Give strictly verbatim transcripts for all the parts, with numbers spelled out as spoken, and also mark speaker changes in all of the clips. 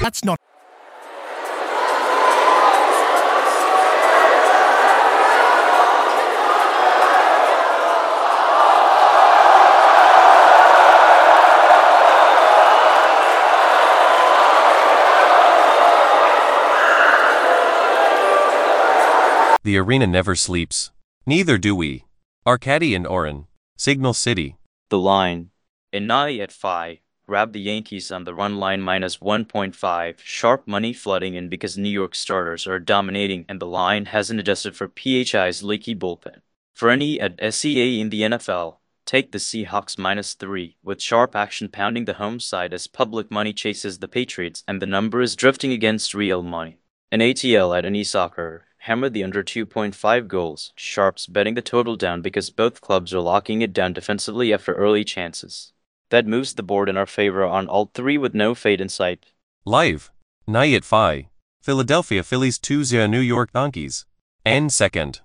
Speaker 1: That's not.
Speaker 2: The arena never sleeps. Neither do we. Arcady and Oren. Signal City.
Speaker 3: The line. Inai at five. Grab the Yankees on the run line minus one point five. Sharp money flooding in because New York starters are dominating and the line hasn't adjusted for P H I's leaky bullpen. For any at S E A in the N F L, take the Seahawks minus three, with sharp action pounding the home side as public money chases the Patriots and the number is drifting against real money. An A T L at any soccer. Hammer the under two point five goals. Sharps betting the total down because both clubs are locking it down defensively after early chances. That moves the board in our favor on all three with no fade in sight.
Speaker 2: Live. Night at five. Philadelphia Phillies two zero New York Yankees. And second.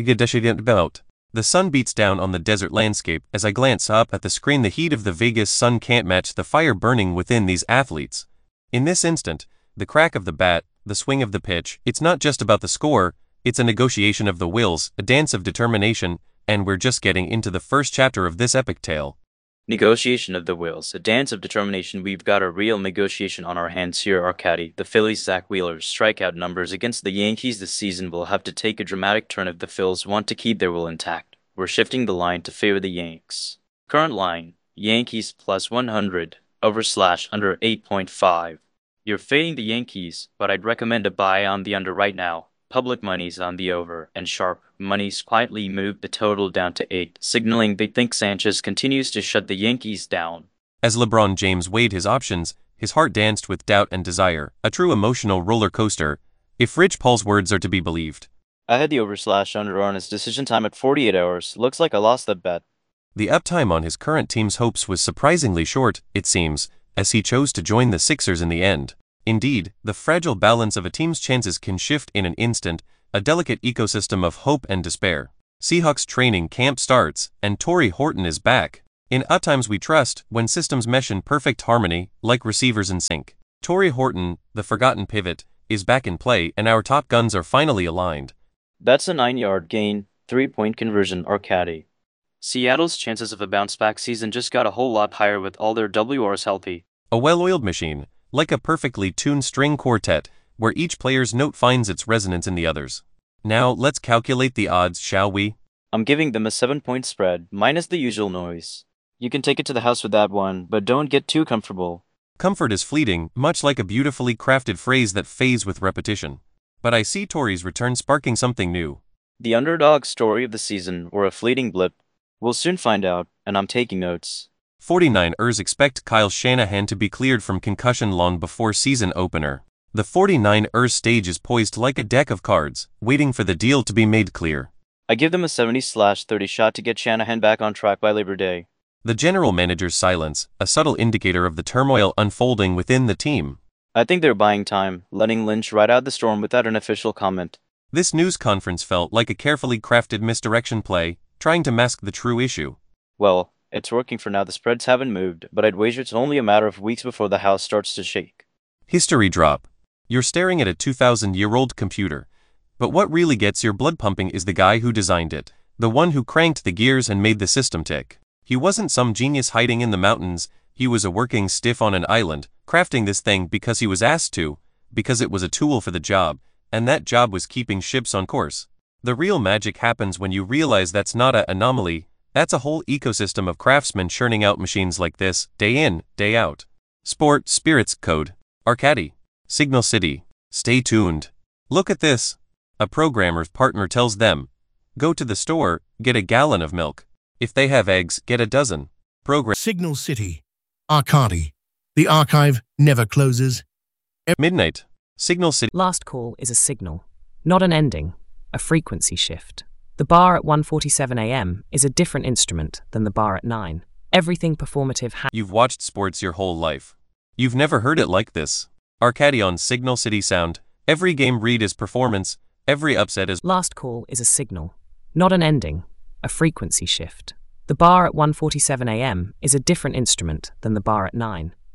Speaker 2: About. The sun beats down on the desert landscape as I glance up at the screen. The heat of the Vegas sun can't match the fire burning within these athletes. In this instant, the crack of the bat, the swing of the pitch, it's not just about the score, it's a negotiation of the wills, a dance of determination, and we're just getting into the first chapter of this epic tale.
Speaker 3: Negotiation of the wills, a dance of determination. We've got a real negotiation on our hands here, Arcady. The Phillies' Zach Wheeler's strikeout numbers against the Yankees this season will have to take a dramatic turn if the Phils want to keep their will intact. We're shifting the line to favor the Yanks. Current line, Yankees plus one hundred, over slash under eight point five. You're fading the Yankees, but I'd recommend a buy on the under right now. Public money's on the over, and sharp money's quietly moved the total down to eight, signaling they think Sanchez continues to shut the Yankees down.
Speaker 2: As LeBron James weighed his options, his heart danced with doubt and desire, a true emotional roller coaster, if Rich Paul's words are to be believed.
Speaker 3: I had the over slash under on his decision time at forty-eight hours. Looks like I lost that bet.
Speaker 2: The uptime on his current team's hopes was surprisingly short, it seems, as he chose to join the Sixers in the end. Indeed, the fragile balance of a team's chances can shift in an instant, a delicate ecosystem of hope and despair. Seahawks training camp starts, and Torrey Horton is back. In uptimes we trust, when systems mesh in perfect harmony, like receivers in sync. Torrey Horton, the forgotten pivot, is back in play and our top guns are finally aligned.
Speaker 3: That's a nine-yard gain, three-point conversion, Arcady. Seattle's chances of a bounce-back season just got a whole lot higher with all their W Rs healthy.
Speaker 2: A well-oiled machine, like a perfectly tuned string quartet, where each player's note finds its resonance in the others. Now, let's calculate the odds, shall we?
Speaker 3: I'm giving them a seven-point spread, minus the usual noise. You can take it to the house with that one, but don't get too comfortable.
Speaker 2: Comfort is fleeting, much like a beautifully crafted phrase that fades with repetition. But I see Torrey's return sparking something new.
Speaker 3: The underdog story of the season, or a fleeting blip? We'll soon find out, and I'm taking notes.
Speaker 2: forty-niners expect Kyle Shanahan to be cleared from concussion long before season opener. The forty-niners stage is poised like a deck of cards, waiting for the deal to be made clear.
Speaker 3: I give them a seventy thirty shot to get Shanahan back on track by Labor Day.
Speaker 2: The general manager's silence, a subtle indicator of the turmoil unfolding within the team.
Speaker 3: I think they're buying time, letting Lynch ride out the storm without an official comment.
Speaker 2: This news conference felt like a carefully crafted misdirection play, trying to mask the true issue.
Speaker 3: Well, it's working for now. The spreads haven't moved, but I'd wager it's only a matter of weeks before the house starts to shake.
Speaker 2: History drop. You're staring at a two thousand year old computer. But what really gets your blood pumping is the guy who designed it, the one who cranked the gears and made the system tick. He wasn't some genius hiding in the mountains, he was a working stiff on an island, crafting this thing because he was asked to, because it was a tool for the job, and that job was keeping ships on course. The real magic happens when you realize that's not an anomaly, that's a whole ecosystem of craftsmen churning out machines like this, day in, day out. Sport, Spirits, Code, Arcady, Signal City. Stay tuned. Look at this. A programmer's partner tells them, go to the store, get a gallon of milk. If they have eggs, get a dozen. Program.
Speaker 1: Signal City. Arcady. The archive never closes.
Speaker 2: Midnight. Signal City.
Speaker 4: Last call is a signal, not an ending, a frequency shift. The bar at one forty-seven a m is a different instrument than the bar at nine. Everything performative ha-
Speaker 2: You've watched sports your whole life. You've never heard it like this. Arcady on Signal City Sound. Every game read is performance, every upset is...
Speaker 4: Last call is a signal, not an ending, a frequency shift. The bar at one forty-seven a m is a different instrument than the bar at nine.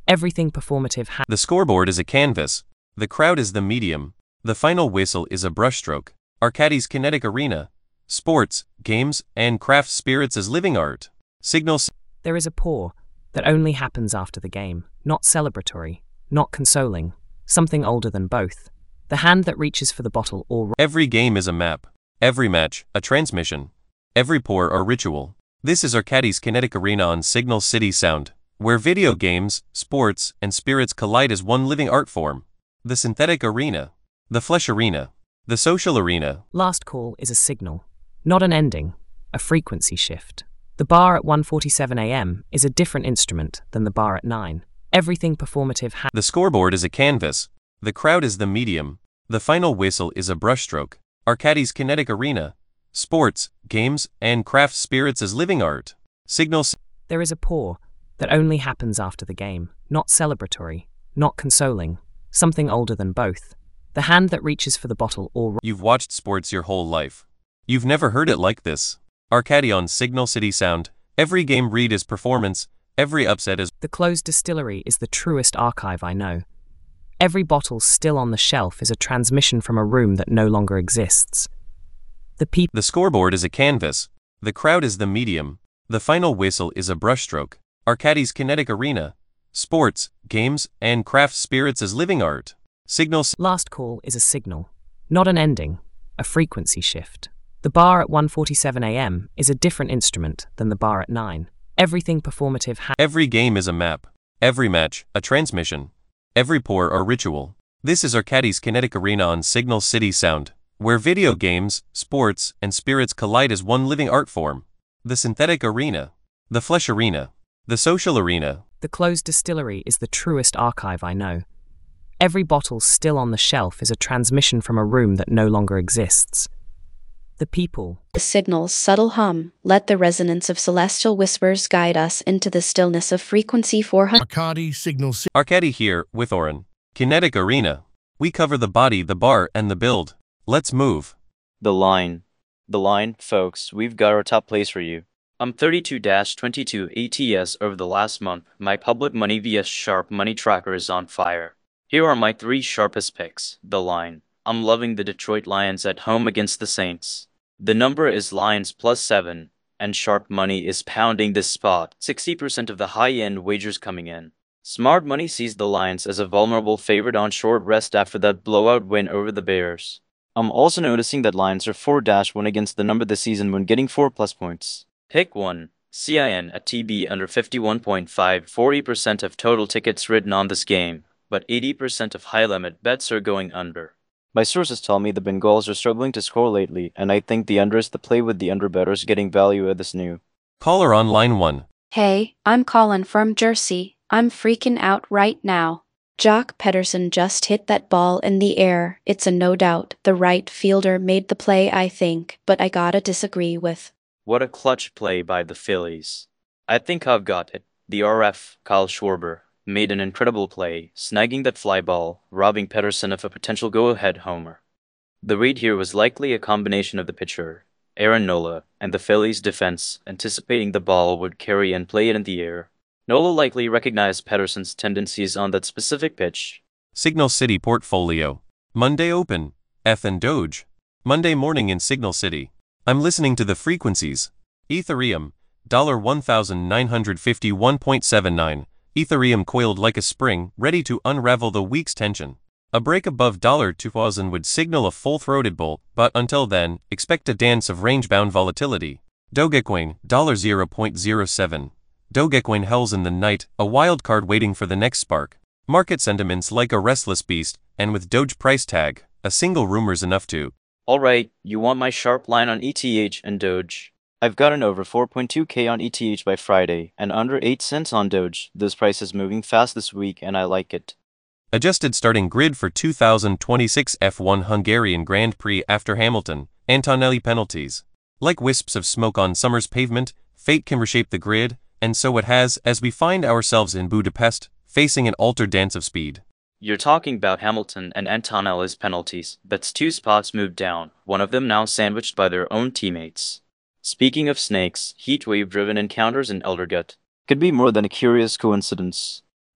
Speaker 4: Everything performative ha-
Speaker 2: The scoreboard is a canvas. The crowd is the medium. The final whistle is a brushstroke. Arcadis kinetic arena. Sports, games, and craft spirits as living art. Signal.
Speaker 4: There is a pour that only happens after the game, not celebratory, not consoling, something older than both. The hand that reaches for the bottle or...
Speaker 2: Every game is a map. Every match, a transmission. Every pour, a ritual. This is Arcadis kinetic arena on Signal City Sound, where video games, sports, and spirits collide as one living art form. The synthetic arena. The flesh arena. The social arena.
Speaker 4: Last call is a signal, not an ending, a frequency shift. The bar at one forty-seven a m is a different instrument than the bar at nine. Everything performative ha-
Speaker 2: The scoreboard is a canvas. The crowd is the medium. The final whistle is a brushstroke. Arcadis kinetic arena. Sports, games, and craft spirits as living art. Signal.
Speaker 4: There is a pour that only happens after the game, not celebratory, not consoling, something older than both. The hand that reaches for the bottle or...
Speaker 2: You've watched sports your whole life. You've never heard it like this. Arcadi on Signal City Sound. Every game read is performance. Every upset is...
Speaker 4: The closed distillery is the truest archive I know. Every bottle still on the shelf is a transmission from a room that no longer exists. The people...
Speaker 2: The scoreboard is a canvas. The crowd is the medium. The final whistle is a brushstroke. Arcadis kinetic arena. Sports, games, and craft spirits as living art. Signal.
Speaker 4: Last call is a signal, not an ending, a frequency shift. The bar at one forty-seven a m is a different instrument than the bar at nine. Everything performative ha-
Speaker 2: Every game is a map. Every match, a transmission. Every pour, a ritual. This is Arcadis kinetic arena on Signal City Sound, where video games, sports, and spirits collide as one living art form. The synthetic arena. The flesh arena. The social arena.
Speaker 4: The closed distillery is the truest archive I know. Every bottle still on the shelf is a transmission from a room that no longer exists. The people.
Speaker 5: The signal's subtle hum, let the resonance of celestial whispers guide us into the stillness of frequency four hundred.
Speaker 1: Arcadi Signal City.
Speaker 2: Arcadi here, with Oren. Kinetic arena. We cover the body, the bar, and the build. Let's move.
Speaker 3: The line. The line, folks, we've got our top plays for you. I'm thirty-two twenty-two A T S over the last month. My public money vs Sharp Money tracker is on fire. Here are my three sharpest picks. The line. I'm loving the Detroit Lions at home against the Saints. The number is Lions plus seven, and Sharp Money is pounding this spot. sixty percent of the high-end wagers coming in. Smart Money sees the Lions as a vulnerable favorite on short rest after that blowout win over the Bears. I'm also noticing that Lions are four one against the number this season when getting four plus points. Pick one. C I N at T B under fifty-one point five. forty percent of total tickets written on this game, but eighty percent of high-limit bets are going under. My sources tell me the Bengals are struggling to score lately, and I think the under is the play with the underbettors getting value at this new.
Speaker 2: Caller on line one.
Speaker 5: Hey, I'm Colin from Jersey. I'm freaking out right now. Jock Pederson just hit that ball in the air. It's a no doubt. The right fielder made the play, I think, but I gotta disagree with.
Speaker 3: What a clutch play by the Phillies. I think I've got it. The R F, Kyle Schwarber, made an incredible play, snagging that fly ball, robbing Pederson of a potential go-ahead homer. The read here was likely a combination of the pitcher, Aaron Nola, and the Phillies' defense, anticipating the ball would carry and play it in the air. Nola likely recognized Pederson's tendencies on that specific pitch.
Speaker 2: Signal City Portfolio. Monday open. F and Doge. Monday morning in Signal City. I'm listening to the frequencies. Ethereum, one thousand nine hundred fifty-one point seven nine. Ethereum coiled like a spring, ready to unravel the week's tension. A break above two thousand would signal a full-throated bull, but until then, expect a dance of range-bound volatility. Dogecoin, zero point zero seven. Dogecoin howls in the night, a wild card waiting for the next spark. Market sentiments like a restless beast, and with Doge price tag, a single rumor's enough to.
Speaker 3: Alright, you want my sharp line on E T H and Doge. I've gotten over four point two K on E T H by Friday, and under eight cents on Doge. This price is moving fast this week, and I like it.
Speaker 2: Adjusted starting grid for two thousand twenty-six F one Hungarian Grand Prix after Hamilton. Antonelli penalties. Like wisps of smoke on summer's pavement, fate can reshape the grid, and so it has as we find ourselves in Budapest, facing an altered dance of speed.
Speaker 3: You're talking about Hamilton and Antonelli's penalties. That's two spots moved down, one of them now sandwiched by their own teammates. Speaking of snakes, heatwave-driven encounters in Eldergut could be more than a curious coincidence.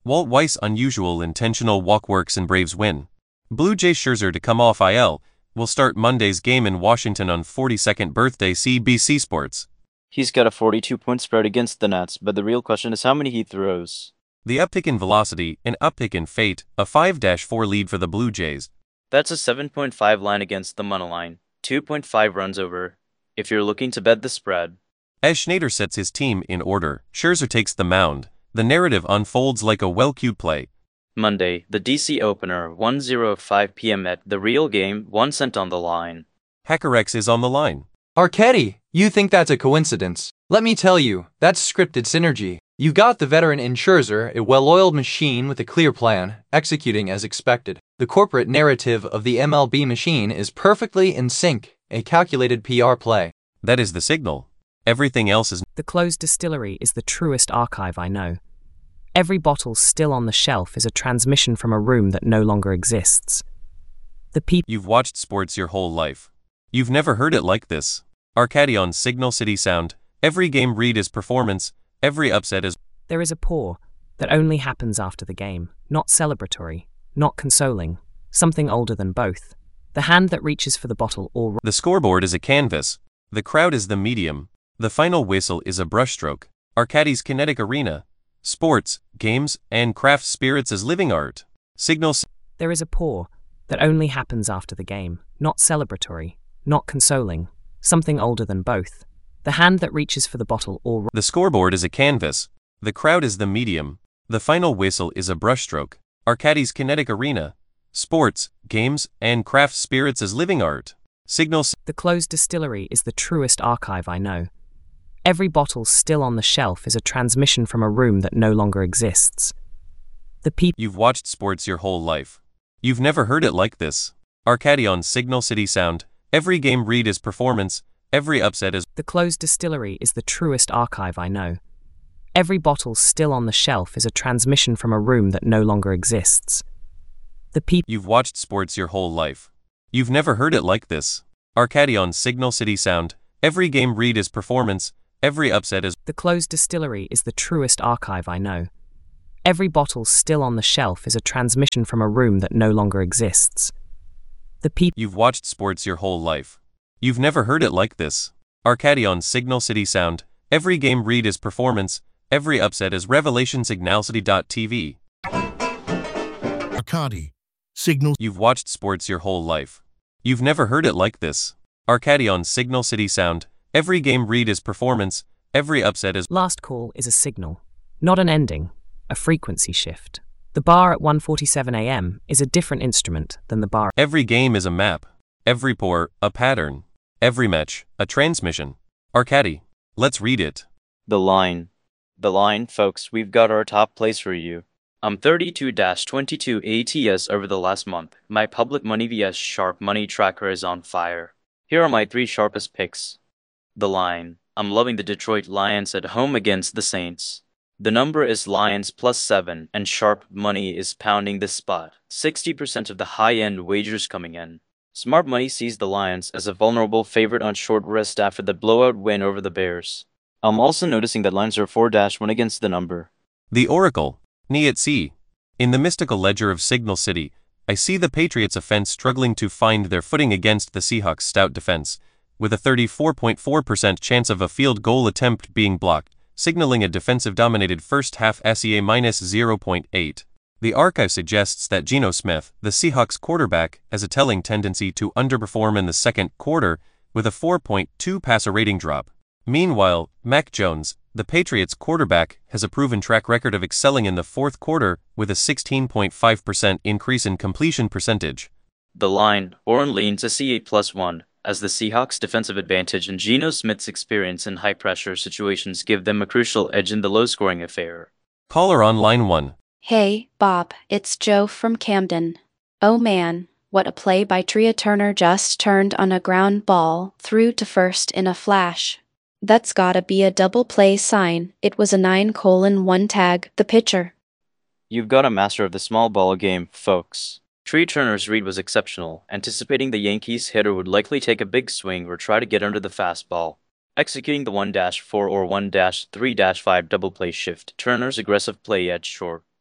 Speaker 2: Walt Weiss unusual intentional walk works and Braves win. Blue Jays Scherzer to come off I L, will start Monday's game in Washington on forty-second birthday C B C Sports.
Speaker 3: He's got a forty-two point spread against the Nats, but the real question is how many he throws.
Speaker 2: The uptick in velocity, an uptick in fate, a five to four lead for the Blue Jays.
Speaker 3: That's a seven point five line against the money line, two point five runs over, if you're looking to bet the spread.
Speaker 2: As Schneider sets his team in order, Scherzer takes the mound. The narrative unfolds like a well-cued play.
Speaker 3: Monday, the D C opener, one oh five p m at The Real Game, one cent on the line.
Speaker 2: HackerX is on the line.
Speaker 6: Archetti, you think that's a coincidence? Let me tell you, that's scripted synergy. You got the veteran in Scherzer, a well-oiled machine with a clear plan, executing as expected. The corporate narrative of the M L B machine is perfectly in sync, a calculated P R play.
Speaker 2: That is the signal. Everything else is...
Speaker 4: The closed distillery is the truest archive I know. Every bottle still on the shelf is a transmission from a room that no longer exists. The people...
Speaker 2: You've watched sports your whole life. You've never heard it like this. Arcadi on Signal City Sound. Every game read is performance. Every upset is...
Speaker 4: There is a pour that only happens after the game. Not celebratory, not consoling. Something older than both. The hand that reaches for the bottle or...
Speaker 2: The scoreboard is a canvas. The crowd is the medium. The final whistle is a brushstroke. Arcadi's kinetic arena. Sports, games, and craft spirits as living art. Signal...
Speaker 4: There is a pour that only happens after the game. Not celebratory, not consoling. Something older than both. The hand that reaches for the bottle or...
Speaker 2: The scoreboard is a canvas. The crowd is the medium. The final whistle is a brushstroke. Arcadi's kinetic arena. Sports, games, and craft spirits as living art. Signal...
Speaker 4: The closed distillery is the truest archive I know. Every bottle still on the shelf is a transmission from a room that no longer exists. The people...
Speaker 2: You've watched sports your whole life. You've never heard it like this. Arcadi on Signal City Sound. Every game read is performance. Every upset is...
Speaker 4: The closed distillery is the truest archive I know. Every bottle still on the shelf is a transmission from a room that no longer exists. The people...
Speaker 2: You've watched sports your whole life. You've never heard it like this. Arcadi on Signal City Sound. Every game read is performance. Every upset is...
Speaker 4: The closed distillery is the truest archive I know. Every bottle still on the shelf is a transmission from a room that no longer exists. The people...
Speaker 2: You've watched sports your whole life. You've never heard it like this. Arcadi on Signal City Sound. Every game read is performance. Every upset is revelation. Signal City dot T V.
Speaker 1: Arcadi. Signal.
Speaker 2: You've watched sports your whole life. You've never heard it like this. Arcadi on Signal City Sound. Every game read is performance. Every upset is...
Speaker 4: Last call is a signal, not an ending, a frequency shift. The bar at one forty-seven a m is a different instrument than the bar...
Speaker 2: Every game is a map. Every pour, a pattern. Every match, a transmission. Arcadi. Let's read it.
Speaker 3: The line. The line, folks, we've got our top plays for you. I'm thirty-two twenty-two A T S over the last month. My public money vs sharp money tracker is on fire. Here are my three sharpest picks. The line. I'm loving the Detroit Lions at home against the Saints. The number is Lions plus seven, and sharp money is pounding this spot. sixty percent of the high-end wagers coming in. Smart money sees the Lions as a vulnerable favorite on short rest after the blowout win over the Bears. I'm also noticing that lines are four to one against the number.
Speaker 2: The Oracle. Niet C. In the mystical ledger of Signal City, I see the Patriots' offense struggling to find their footing against the Seahawks' stout defense, with a thirty-four point four percent chance of a field goal attempt being blocked, signaling a defensive-dominated first half S E A minus zero point eight. The archive suggests that Geno Smith, the Seahawks quarterback, has a telling tendency to underperform in the second quarter, with a four point two passer rating drop. Meanwhile, Mac Jones, the Patriots quarterback, has a proven track record of excelling in the fourth quarter, with a sixteen point five percent increase in completion percentage.
Speaker 3: The line. Oren leans to C eight plus one. As the Seahawks' defensive advantage and Geno Smith's experience in high-pressure situations give them a crucial edge in the low-scoring affair.
Speaker 2: Caller on line one.
Speaker 5: Hey, Bob, it's Joe from Camden. Oh man, what a play by Tria Turner, just turned on a ground ball, through to first in a flash. That's gotta be a double play sign. It was a nine colon one tag, the pitcher.
Speaker 3: You've got a master of the small ball game, folks. Tria Turner's read was exceptional, anticipating the Yankees hitter would likely take a big swing or try to get under the fastball. Executing the one four or one three five double play shift, Turner's aggressive play edge short.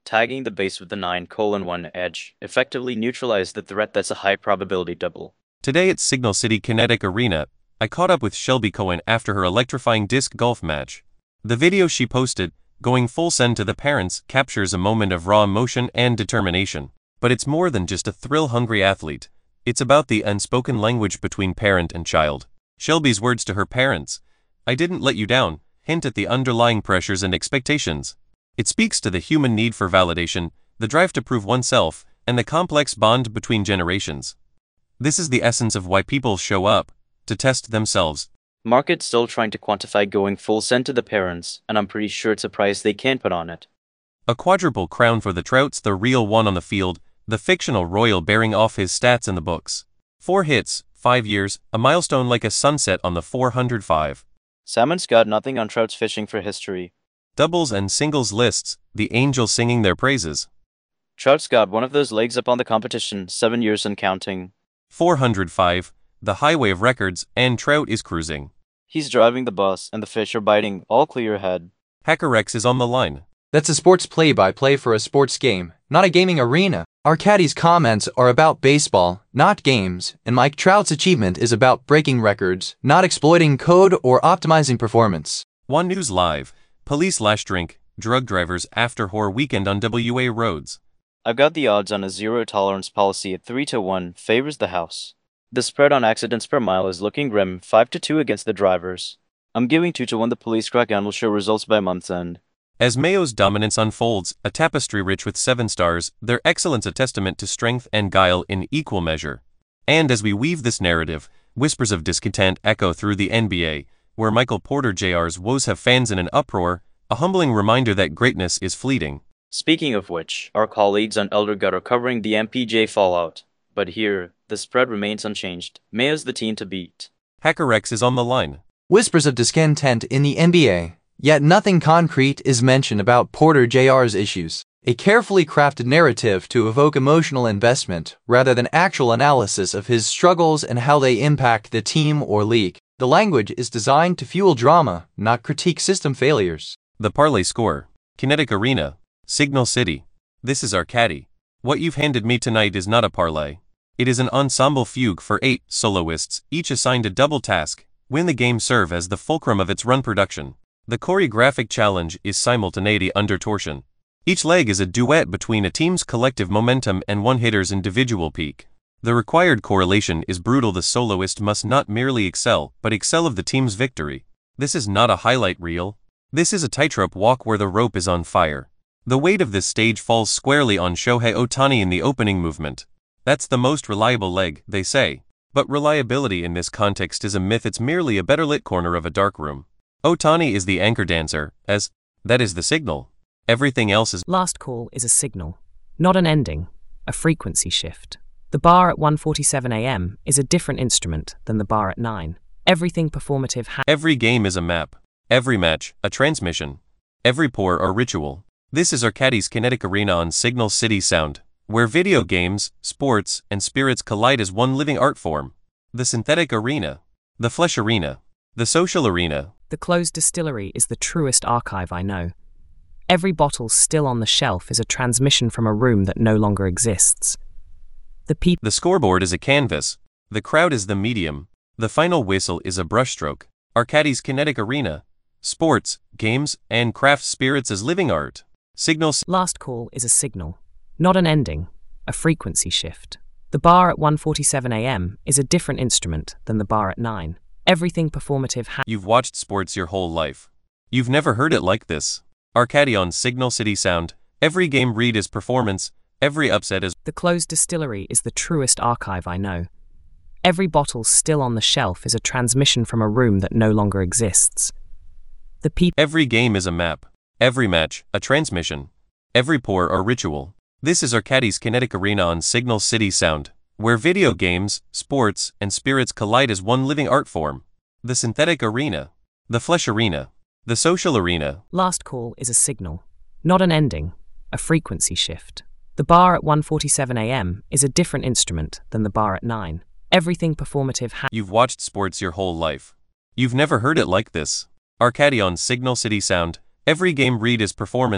Speaker 3: tagging the base with the nine colon one edge, effectively neutralize the threat that's a high probability double.
Speaker 2: Today at Signal City Kinetic Arena, I caught up with Shelby Cohen after her electrifying disc golf match. The video she posted, going full send to the parents, captures a moment of raw emotion and determination. But it's more than just a thrill-hungry athlete. It's about the unspoken language between parent and child. Shelby's words to her parents, "I didn't let you down," hint at the underlying pressures and expectations. It speaks to the human need for validation, the drive to prove oneself, and the complex bond between generations. This is the essence of why people show up, to test themselves.
Speaker 3: Market's still trying to quantify going full send to the parents, and I'm pretty sure it's a price they can't put on it.
Speaker 2: A quadruple crown for the Trouts, the real one on the field, the fictional royal bearing off his stats in the books. Four hits, five years, a milestone like a sunset on the four hundred five.
Speaker 3: Salmon's got nothing on Trout's fishing for history.
Speaker 2: Doubles and singles lists, the angels singing their praises.
Speaker 3: Trout's got one of those legs up on the competition, seven years and counting.
Speaker 2: four hundred five, the highway of records, and Trout is cruising.
Speaker 3: He's driving the bus, and the fish are biting, all clear ahead.
Speaker 2: HackerX is on the line.
Speaker 6: That's a sports play-by-play for a sports game, not a gaming arena. Our caddy's comments are about baseball, not games, and Mike Trout's achievement is about breaking records, not exploiting code or optimizing performance.
Speaker 2: One News Live, police lash drink, drug drivers after horror weekend on W A roads.
Speaker 3: I've got the odds on a zero-tolerance policy at three to one, favors the house. The spread on accidents per mile is looking grim, five to two against the drivers. I'm giving two to one the police crackdown will show results by month's end.
Speaker 2: As Mayo's dominance unfolds, a tapestry rich with seven stars, their excellence a testament to strength and guile in equal measure. And as we weave this narrative, whispers of discontent echo through the N B A, where Michael Porter Junior's woes have fans in an uproar, a humbling reminder that greatness is fleeting.
Speaker 3: Speaking of which, our colleagues on Elder God are covering the M P J fallout. But here, the spread remains unchanged. Mayo's the team to beat.
Speaker 2: HackerX is on the line.
Speaker 6: Whispers of discontent in the N B A, yet nothing concrete is mentioned about Porter Junior's issues. A carefully crafted narrative to evoke emotional investment rather than actual analysis of his struggles and how they impact the team or league. The language is designed to fuel drama, not critique system failures.
Speaker 2: The parlay score. Kinetic Arena. Signal City. This is our caddy. What you've handed me tonight is not a parlay. It is an ensemble fugue for eight soloists, each assigned a double task: win the game, serve as the fulcrum of its run production. The choreographic challenge is simultaneity under torsion. Each leg is a duet between a team's collective momentum and one hitter's individual peak. The required correlation is brutal. The soloist must not merely excel, but excel of the team's victory. This is not a highlight reel. This is a tightrope walk where the rope is on fire. The weight of this stage falls squarely on Shohei Ohtani in the opening movement. That's the most reliable leg, they say. But reliability in this context is a myth. It's merely a better lit corner of a dark room. Ohtani is the anchor dancer, as that is the signal. Everything else is.
Speaker 4: Last call is a signal, not an ending, a frequency shift. The bar at one forty-seven a m is a different instrument than the bar at nine. Everything performative ha-
Speaker 2: Every game is a map. Every match, a transmission. Every pour, a ritual. This is Arcadis Kinetic Arena on Signal City Sound, where video games, sports, and spirits collide as one living art form. The synthetic arena. The flesh arena. The social arena.
Speaker 4: The closed distillery is the truest archive I know. Every bottle still on the shelf is a transmission from a room that no longer exists. The people.
Speaker 2: The scoreboard is a canvas. The crowd is the medium. The final whistle is a brushstroke. Arcadis Kinetic Arena. Sports, games, and craft spirits as living art. Signal.
Speaker 4: Last call is a signal, not an ending, a frequency shift. The bar at one forty-seven a m is a different instrument than the bar at nine. Everything performative ha-
Speaker 2: You've watched sports your whole life. You've never heard it like this. Arcadi on Signal City Sound. Every game read is performance. Every upset is.
Speaker 4: The closed distillery is the truest archive I know. Every bottle still on the shelf is a transmission from a room that no longer exists. The people.
Speaker 2: Every game is a map. Every match, a transmission. Every pour, a ritual. This is Arcadis Kinetic Arena on Signal City Sound, where video games, sports, and spirits collide as one living art form. The synthetic arena. The flesh arena. The social arena.
Speaker 4: Last call is a signal, not an ending, a frequency shift. The bar at one forty-seven a m is a different instrument than the bar at nine. Everything performative ha-
Speaker 2: You've watched sports your whole life. You've never heard it like this. Arcadi on Signal City Sound. Every game read is performance.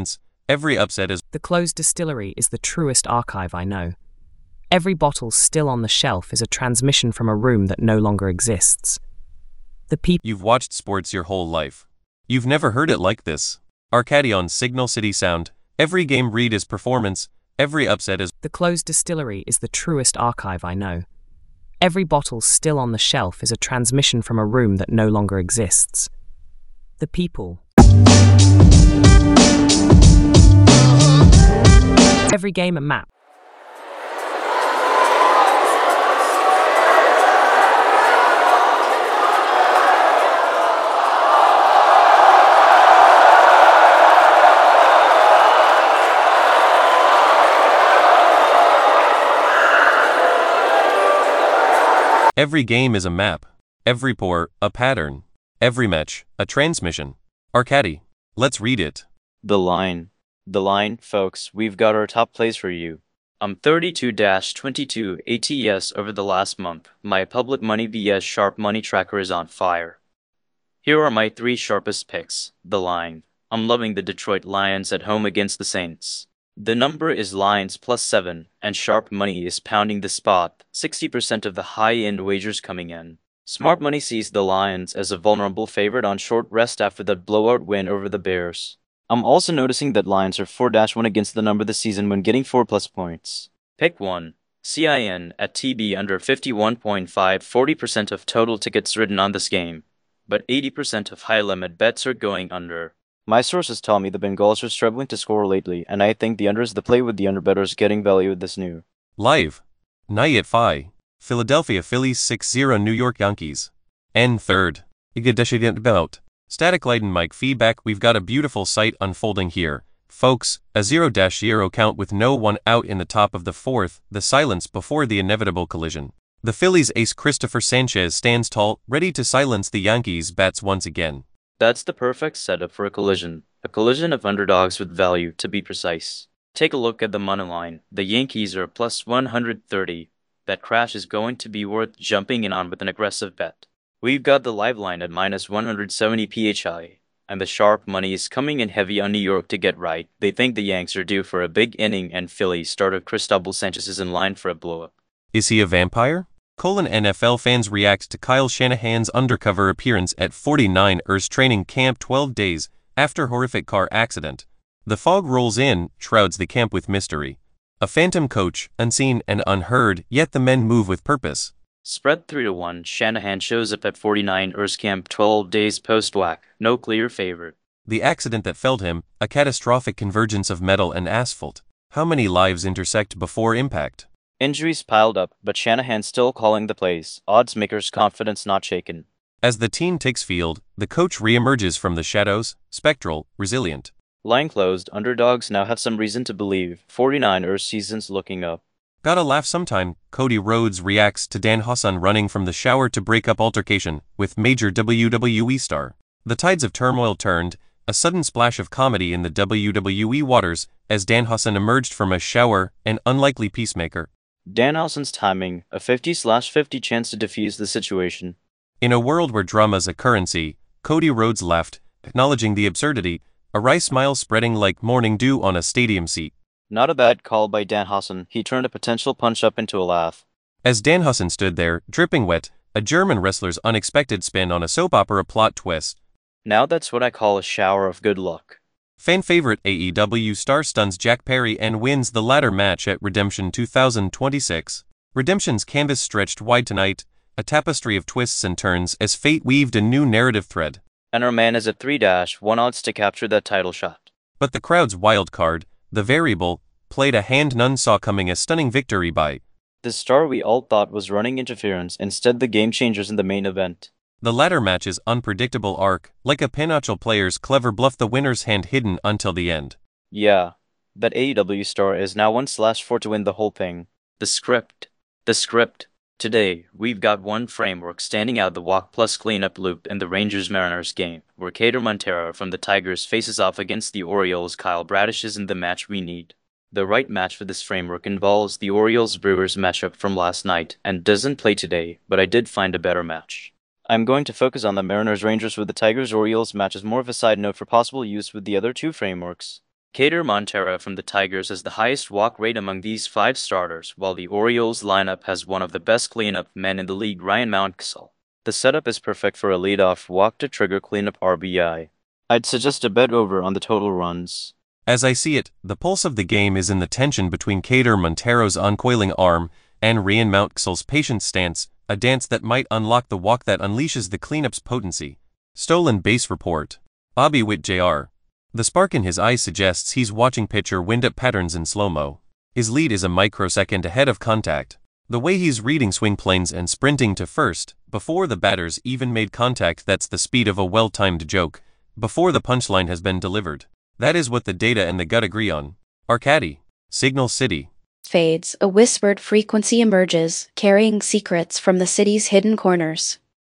Speaker 2: Every upset is
Speaker 4: The closed distillery is the truest archive I know. Every bottle still on the shelf is a transmission from a room that no longer exists. The people.
Speaker 2: You've watched sports your whole life. You've never heard it like this. Arcady on Signal City Sound. Every game read is performance. Every upset is.
Speaker 4: The closed distillery is the truest archive I know. Every bottle still on the shelf is a transmission from a room that no longer exists. The people. Every game a map.
Speaker 2: Every game is a map. Every pour, a pattern. Every match, a transmission. Arcady, let's read it.
Speaker 3: The line. The line, folks, we've got our top plays for you. I'm thirty-two twenty-two A T S over the last month. My public money vs Sharp Money tracker is on fire. Here are my three sharpest picks. The line. I'm loving the Detroit Lions at home against the Saints. The number is Lions plus seven, and Sharp Money is pounding the spot, sixty percent of the high-end wagers coming in. Smart Money sees the Lions as a vulnerable favorite on short rest after that blowout win over the Bears. I'm also noticing that Lions are four one against the number this season when getting four plus points. Pick one. C I N at T B under fifty-one point five, forty percent of total tickets written on this game, but eighty percent of high-limit bets are going under. My sources tell me the Bengals are struggling to score lately, and I think the under is the play with the underbettors getting value with this new.
Speaker 2: Live. Night at five. Philadelphia Phillies six zero New York Yankees. N third. Igadeshigant about. Static Light and Mike feedback. We've got a beautiful sight unfolding here. Folks, a zero zero count with no one out in the top of the fourth, the silence before the inevitable collision. The Phillies ace Christopher Sanchez stands tall, ready to silence the Yankees bats once again.
Speaker 3: That's the perfect setup for a collision. A collision of underdogs with value, to be precise. Take a look at the money line. The Yankees are plus one hundred thirty. That crash is going to be worth jumping in on with an aggressive bet. We've got the live line at minus one hundred seventy P H I, and the Sharp Money is coming in heavy on New York to get right. They think the Yanks are due for a big inning, and Philly starter Cristobal Sanchez is in line for a blow-up.
Speaker 2: Is he a vampire? Colon N F L fans react to Kyle Shanahan's undercover appearance at forty-niners training camp twelve days after horrific car accident. The fog rolls in, shrouds the camp with mystery. A phantom coach, unseen and unheard, yet the men move with purpose.
Speaker 3: Spread three to one, Shanahan shows up at forty-niners camp twelve days post-whack, no clear favorite.
Speaker 2: The accident that felled him, a catastrophic convergence of metal and asphalt. How many lives intersect before impact?
Speaker 3: Injuries piled up, but Shanahan still calling the plays, odds makers' confidence not shaken.
Speaker 2: As the team takes field, the coach re-emerges from the shadows, spectral, resilient.
Speaker 3: Line closed, underdogs now have some reason to believe, forty-niners season's looking up.
Speaker 2: Gotta laugh sometime. Cody Rhodes reacts to Dan Hassan running from the shower to break up altercation with major W W E star. The tides of turmoil turned, a sudden splash of comedy in the W W E waters as Dan Hassan emerged from a shower, an unlikely peacemaker.
Speaker 3: Dan Hassan's timing, a fifty fifty chance to defuse the situation.
Speaker 2: In a world where drama's a currency, Cody Rhodes left, acknowledging the absurdity, a wry smile spreading like morning dew on a stadium seat.
Speaker 3: Not a bad call by Dan Hassan, he turned a potential punch-up into a laugh.
Speaker 2: As Dan Hassan stood there, dripping wet, a German wrestler's unexpected spin on a soap opera plot twist.
Speaker 3: Now that's what I call a shower of good luck.
Speaker 2: Fan favorite A E W star stuns Jack Perry and wins the ladder match at Redemption two thousand twenty-six. Redemption's canvas stretched wide tonight, a tapestry of twists and turns as fate weaved a new narrative thread.
Speaker 3: And our man is at three to one odds to capture that title shot.
Speaker 2: But the crowd's wild card, the variable, played a hand none saw coming, a stunning victory by
Speaker 3: the star we all thought was running interference, instead the game changers in the main event.
Speaker 2: The ladder match's unpredictable arc, like a pinochle player's clever bluff, the winner's hand hidden until the end.
Speaker 3: Yeah, that A E W star is now one slash four to win the whole thing. The script. The script. Today, we've got one framework standing out, the walk plus cleanup loop in the Rangers-Mariners game, where Kader Montero from the Tigers faces off against the Orioles. Kyle Bradish is in the match we need. The right match for this framework involves the Orioles-Brewers matchup from last night and doesn't play today, but I did find a better match. I'm going to focus on the Mariners-Rangers with the Tigers-Orioles match as more of a side note for possible use with the other two frameworks. Kader Montero from the Tigers has the highest walk rate among these five starters, while the Orioles lineup has one of the best cleanup men in the league, Ryan Mountcastle. The setup is perfect for a leadoff walk-to-trigger cleanup R B I. I'd suggest a bet over on the total runs.
Speaker 2: As I see it, the pulse of the game is in the tension between Kader Montero's uncoiling arm and Ryan Mountcastle's patient stance, a dance that might unlock the walk that unleashes the cleanup's potency. Stolen base report. Bobby Witt Junior The spark in his eyes suggests he's watching pitcher wind-up patterns in slow-mo. His lead is a microsecond ahead of contact. The way he's reading swing planes and sprinting to first, before the batters even made contact, that's the speed of a well-timed joke, before the punchline has been delivered. That is what the data and the gut agree on. Arcady. Signal City.
Speaker 5: Fades, a whispered frequency emerges, carrying secrets from the city's hidden corners.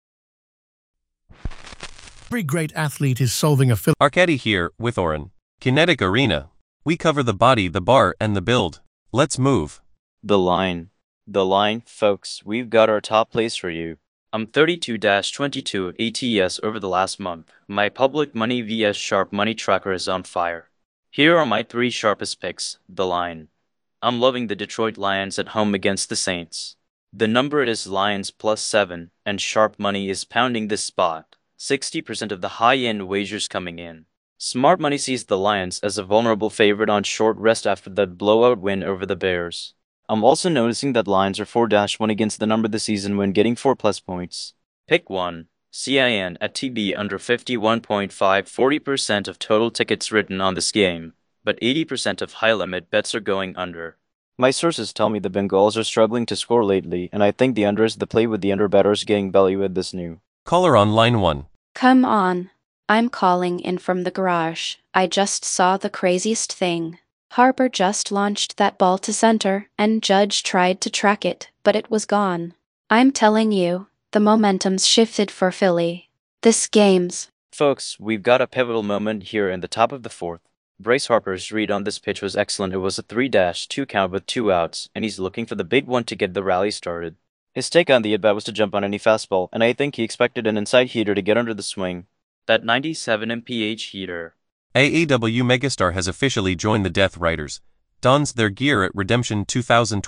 Speaker 1: Every great athlete is solving a phil-
Speaker 2: Arcady here, with Oren. Kinetic Arena. We cover the body, the bar, and the build. Let's move.
Speaker 3: The line. The line, folks, we've got our top plays for you. I'm thirty-two twenty-two A T S over the last month. My public money vs sharp money tracker is on fire. Here are my three sharpest picks. The line. I'm loving the Detroit Lions at home against the Saints. The number is Lions plus seven, and sharp money is pounding this spot. sixty percent of the high-end wagers coming in. Smart money sees the Lions as a vulnerable favorite on short rest after that blowout win over the Bears. I'm also noticing that Lions are four to one against the number this season when getting four plus points. Pick one. C I N at T B under fifty-one point five. forty percent of total tickets written on this game, but eighty percent of high-limit bets are going under. My sources tell me the Bengals are struggling to score lately, and I think the under is the play, with the under bettors getting value with this new.
Speaker 2: Caller on line one.
Speaker 5: Come on. I'm calling in from the garage. I just saw the craziest thing. Harper just launched that ball to center, and Judge tried to track it, but it was gone. I'm telling you, the momentum's shifted for Philly. This game's...
Speaker 3: Folks, we've got a pivotal moment here in the top of the fourth. Bryce Harper's read on this pitch was excellent. It was a three two count with two outs, and he's looking for the big one to get the rally started. His take on the at-bat was to jump on any fastball, and I think he expected an inside heater to get under the swing. That ninety-seven M P H heater.
Speaker 2: A E W megastar has officially joined the Death Riders. Dons their gear at Redemption two thousand